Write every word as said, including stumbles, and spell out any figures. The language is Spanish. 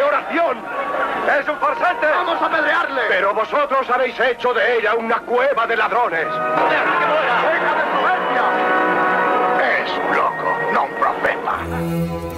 oración. ¡Es un farsante! ¡Vamos a apedrearle! Pero vosotros habéis hecho de ella una cueva de ladrones. ¡Deja que muera! ¡Deja de prudencia! Es un loco, no un profeta.